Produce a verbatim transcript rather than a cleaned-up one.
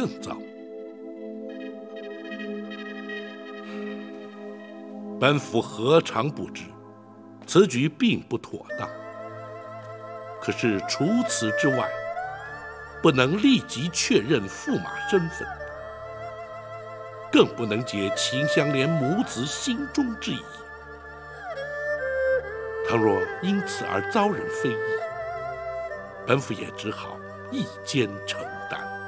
更糟。本府何尝不知此举并不妥当，可是除此之外，不能立即确认驸马身份，更不能解秦香莲母子心中之疑。倘若因此而遭人非议，本府也只好一奸成